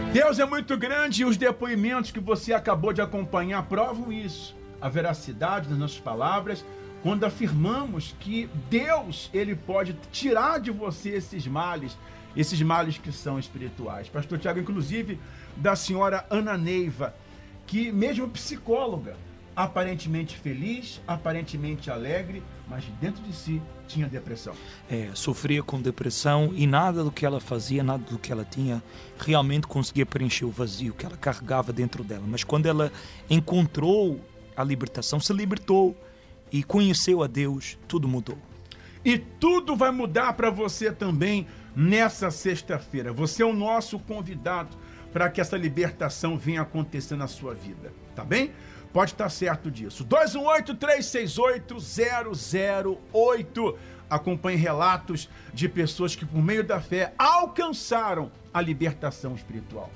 Deus é muito grande e os depoimentos que você acabou de acompanhar provam isso. A veracidade das nossas palavras, quando afirmamos que Deus, Ele pode tirar de você esses males que são espirituais. Pastor Tiago, inclusive, da senhora Ana Neiva, que mesmo psicóloga, aparentemente feliz, aparentemente alegre, mas dentro de si tinha depressão. Sofria com depressão e nada do que ela fazia, nada do que ela tinha, realmente conseguia preencher o vazio que ela carregava dentro dela. Mas quando ela encontrou a libertação, se libertou e conheceu a Deus, tudo mudou. E tudo vai mudar para você também nessa sexta-feira. Você é o nosso convidado para que essa libertação venha acontecer na sua vida, tá bem? Pode estar certo disso. 218-368-008. Acompanhe relatos de pessoas que, por meio da fé, alcançaram a libertação espiritual.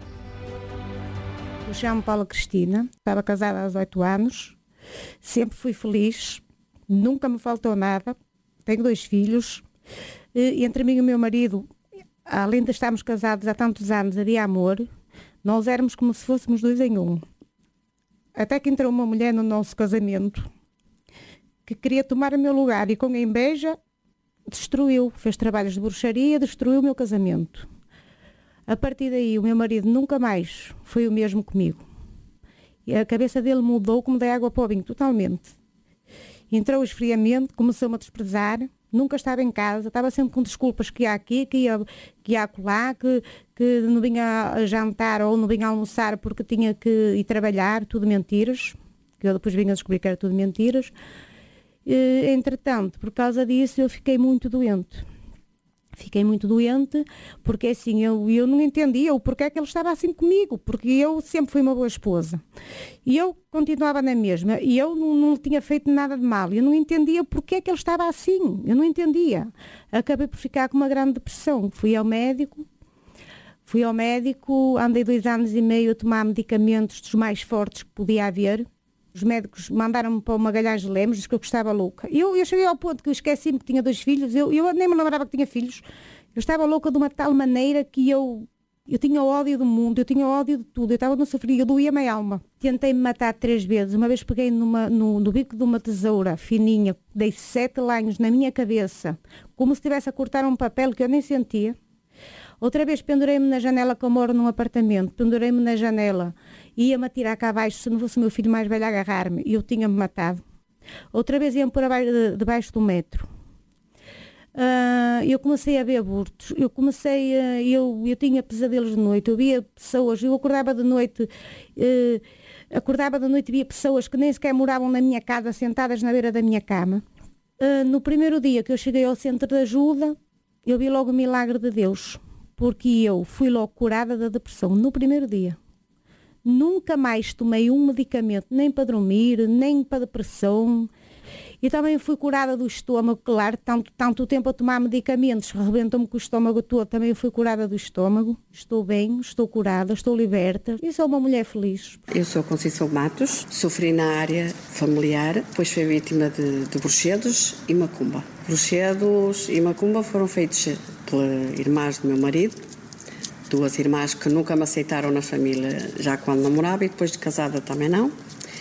Eu chamo Paula Cristina, estava casada há 18 anos, sempre fui feliz, nunca me faltou nada, tenho 2 filhos, e entre mim e o meu marido, além de estarmos casados há tantos anos, havia amor, nós éramos como se fôssemos 2 em 1. Até que entrou uma mulher no nosso casamento que queria tomar o meu lugar e com a inveja destruiu, fez trabalhos de bruxaria, destruiu o meu casamento. A partir daí o meu marido nunca mais foi o mesmo comigo. E a cabeça dele mudou como da água para o vinho, totalmente. Entrou o esfriamento, começou-me a desprezar, nunca estava em casa, estava sempre com desculpas que ia aqui, que ia acolá, que não vinha a jantar ou não vinha a almoçar porque tinha que ir trabalhar, tudo mentiras, que eu depois vinha a descobrir que era tudo mentiras. Entretanto, por causa disso, eu fiquei muito doente. Porque assim, eu não entendia o porquê que ele estava assim comigo, porque eu sempre fui uma boa esposa. E eu continuava na mesma, e eu não tinha feito nada de mal. Eu não entendia porquê que ele estava assim, eu não entendia. Acabei por ficar com uma grande depressão. Fui ao médico, andei 2 anos e meio a tomar medicamentos dos mais fortes que podia haver. Os médicos mandaram-me para o Magalhães de Lemos, disse que eu estava louca. Eu cheguei ao ponto que eu esqueci-me que tinha 2 filhos, eu nem me lembrava que tinha filhos. Eu estava louca de uma tal maneira que eu tinha ódio do mundo, eu tinha ódio de tudo, eu estava no sofrimento, doía-me a alma. Tentei-me matar 3 vezes, uma vez peguei no bico de uma tesoura fininha, dei 7 lanhos na minha cabeça, como se estivesse a cortar um papel que eu nem sentia. Outra vez pendurei-me na janela, que eu moro num apartamento, pendurei-me na janela, ia-me atirar cá abaixo, se não fosse o meu filho mais velho a agarrar-me, e eu tinha-me matado. Outra vez ia-me pôr debaixo do metro. Eu comecei a ver abortos, eu tinha pesadelos de noite, eu via pessoas, eu acordava de noite e via pessoas que nem sequer moravam na minha casa, sentadas na beira da minha cama. No primeiro dia que eu cheguei ao centro de ajuda, eu vi logo o milagre de Deus, porque eu fui logo curada da depressão no primeiro dia. Nunca mais tomei um medicamento, nem para dormir, nem para depressão. E também fui curada do estômago, claro, tanto tempo a tomar medicamentos, rebentou-me com o estômago todo, também fui curada do estômago. Estou bem, estou curada, estou liberta e sou uma mulher feliz. Eu sou Conceição Matos, sofri na área familiar, depois fui vítima de bruxedos e macumba. Bruxedos e macumba foram feitos pelas irmãs do meu marido, 2 irmãs que nunca me aceitaram na família já quando namorava e depois de casada também não,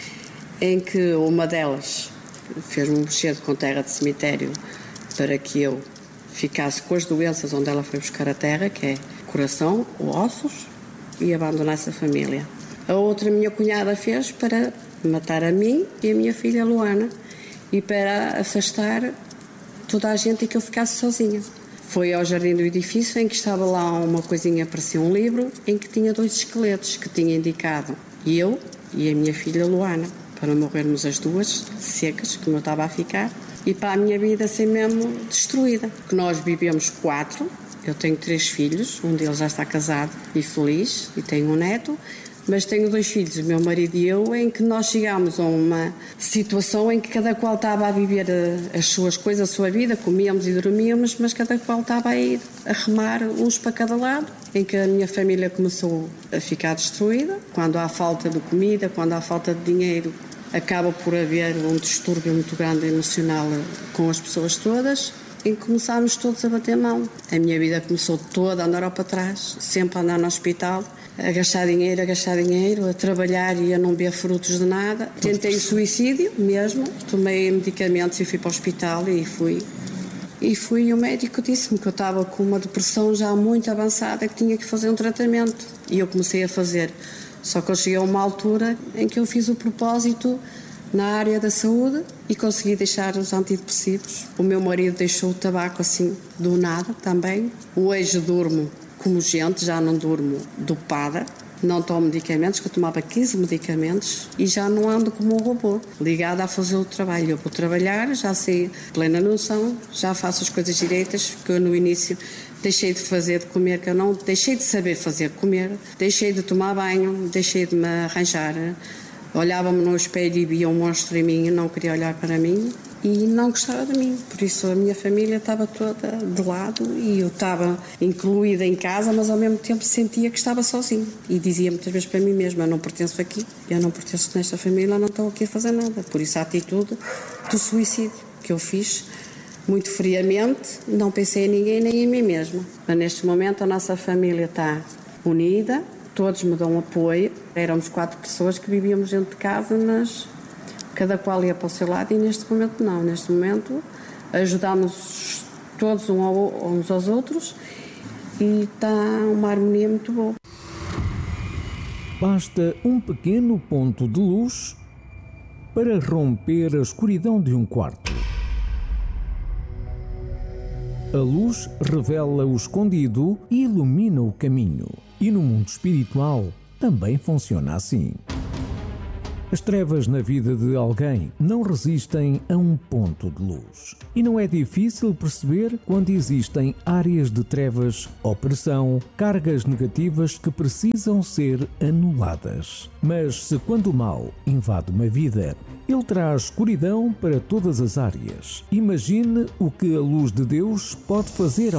em que uma delas fez-me um bruxedo com terra de cemitério para que eu ficasse com as doenças onde ela foi buscar a terra, que é coração ou ossos, e abandonasse a família. A outra minha cunhada fez para matar a mim e a minha filha Luana e para afastar toda a gente e que eu ficasse sozinha. Foi ao jardim do edifício em que estava lá uma coisinha, parecia um livro, em que tinha 2 esqueletos que tinha indicado eu e a minha filha Luana, para morrermos as 2 secas, como eu estava a ficar, e para a minha vida ser mesmo destruída. Nós vivemos 4, eu tenho 3 filhos, um deles já está casado e feliz, e tenho um neto, mas tenho 2 filhos, o meu marido e eu, em que nós chegámos a uma situação em que cada qual estava a viver as suas coisas, a sua vida, comíamos e dormíamos, mas cada qual estava a ir a remar uns para cada lado, em que a minha família começou a ficar destruída. Quando há falta de comida, quando há falta de dinheiro, acaba por haver um distúrbio muito grande emocional com as pessoas todas. em que começámos todos a bater mão. A minha vida começou toda a andar para trás, sempre a andar no hospital, a gastar dinheiro, a trabalhar e a não ver frutos de nada. Tentei o suicídio mesmo, tomei medicamentos e fui para o hospital e o médico disse-me que eu estava com uma depressão já muito avançada, que tinha que fazer um tratamento. E eu comecei a fazer. Só que eu cheguei a uma altura em que eu fiz o propósito na área da saúde e consegui deixar os antidepressivos. O meu marido deixou o tabaco assim, do nada também. Hoje durmo como gente, já não durmo dopada. Não tomo medicamentos, que eu tomava 15 medicamentos e já não ando como um robô, ligada a fazer o trabalho. Eu vou trabalhar, já sei plena noção, já faço as coisas direitas, que eu no início deixei de fazer de comer, que eu não deixei de saber fazer comer, deixei de tomar banho, deixei de me arranjar. Olhava-me no espelho e via um monstro em mim e não queria olhar para mim e não gostava de mim. Por isso a minha família estava toda de lado e eu estava incluída em casa, mas ao mesmo tempo sentia que estava sozinha. E dizia muitas vezes para mim mesma, eu não pertenço aqui, eu não pertenço nesta família, eu não estou aqui a fazer nada. Por isso a atitude do suicídio que eu fiz muito friamente, não pensei em ninguém nem em mim mesma. Mas neste momento a nossa família está unida, todos me dão apoio. Éramos 4 pessoas que vivíamos dentro de casa, mas cada qual ia para o seu lado e neste momento não. Neste momento ajudamos todos uns aos outros e está uma harmonia muito boa. Basta um pequeno ponto de luz para romper a escuridão de um quarto. A luz revela o escondido e ilumina o caminho. E no mundo espiritual também funciona assim. As trevas na vida de alguém não resistem a um ponto de luz. E não é difícil perceber quando existem áreas de trevas, opressão, cargas negativas que precisam ser anuladas. Mas se quando o mal invade uma vida, ele traz escuridão para todas as áreas. Imagine o que a luz de Deus pode fazer